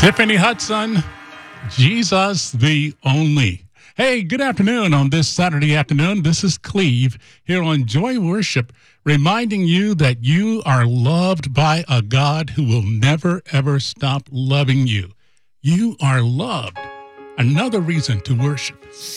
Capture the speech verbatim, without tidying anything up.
Tiffany Hudson, Jesus the Only. Hey, good afternoon on this Saturday afternoon. This is Cleve here on Joy Worship, reminding you that you are loved by a God who will never, ever stop loving you. You are loved. Another reason to worship.